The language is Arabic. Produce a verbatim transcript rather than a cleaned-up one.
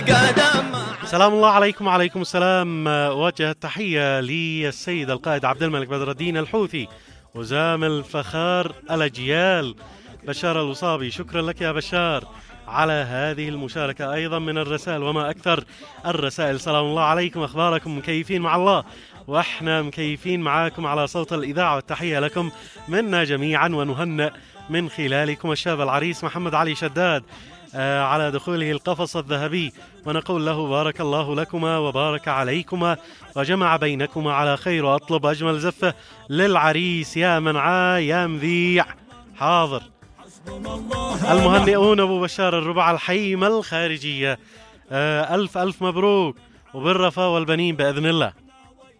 سلام الله عليكم. وعليكم السلام. وجه التحية للسيد القائد عبد الملك بدر الدين الحوثي وزامل فخار الأجيال بشار الوصابي. شكرا لك يا بشار على هذه المشاركة. أيضا من الرسائل وما أكثر الرسائل. سلام الله عليكم، أخباركم؟ مكيفين مع الله؟ وإحنا مكيفين معاكم على صوت الإذاعة، والتحية لكم منا جميعا، ونهنئ من خلالكم الشاب العريس محمد علي شداد آه على دخوله القفص الذهبي، ونقول له بارك الله لكما وبارك عليكما وجمع بينكما على خير، وأطلب أجمل زفة للعريس يا منعا يا مذيع. حاضر. المهنئون أبو بشار الربع الحيمة الخارجية، آه ألف ألف مبروك وبالرفا والبنين بإذن الله.